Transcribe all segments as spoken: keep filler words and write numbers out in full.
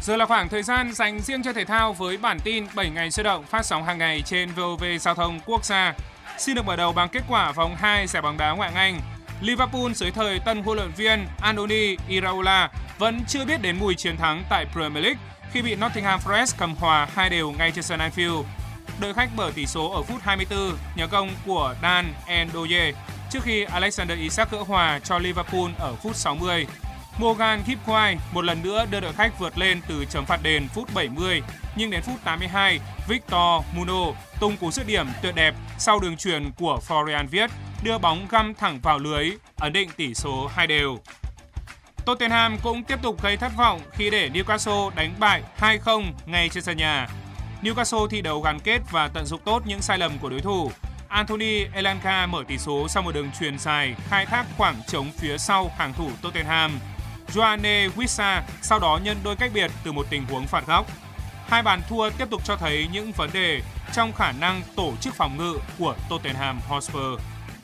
Giờ là khoảng thời gian dành riêng cho thể thao với bản tin bảy ngày sôi động phát sóng hàng ngày trên vê o vê Giao thông Quốc gia. Xin được mở đầu bằng kết quả vòng hai giải bóng đá Ngoại hạng Anh. Liverpool dưới thời tân huấn luyện viên Andoni Iraola vẫn chưa biết đến mùi chiến thắng tại Premier League khi bị Nottingham Forest cầm hòa hai đều ngay trên sân Anfield. Đội khách mở tỷ số ở phút hai mươi tư nhờ công của Dan Ndoye trước khi Alexander Isak gỡ hòa cho Liverpool ở phút sáu mươi. Morgan Gibbs-White một lần nữa đưa đội khách vượt lên từ chấm phạt đền phút bảy mươi, nhưng đến phút tám mươi hai, Victor Muno tung cú dứt điểm tuyệt đẹp sau đường chuyền của Florian Wirtz đưa bóng găm thẳng vào lưới, ấn định tỷ số hai đều. Tottenham cũng tiếp tục gây thất vọng khi để Newcastle đánh bại hai không ngay trên sân nhà. Newcastle thi đấu gắn kết và tận dụng tốt những sai lầm của đối thủ. Anthony Elanga mở tỷ số sau một đường chuyền dài khai thác khoảng trống phía sau hàng thủ Tottenham. Joanne Wissa sau đó nhân đôi cách biệt từ một tình huống phạt góc. Hai bàn thua tiếp tục cho thấy những vấn đề trong khả năng tổ chức phòng ngự của Tottenham Hotspur.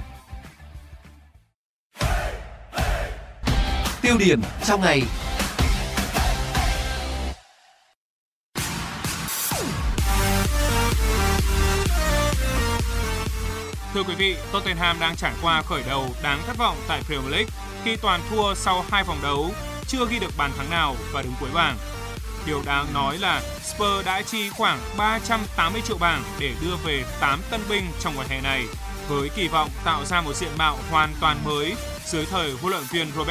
Tiêu điểm trong ngày. Thưa quý vị, Tottenham đang trải qua khởi đầu đáng thất vọng tại Premier League khi toàn thua sau hai vòng đấu, chưa ghi được bàn thắng nào và đứng cuối bảng. Điều đáng nói là Spurs đã chi khoảng ba trăm tám mươi triệu bảng để đưa về tám tân binh trong mùa hè này, với kỳ vọng tạo ra một diện mạo hoàn toàn mới dưới thời huấn luyện viên Robert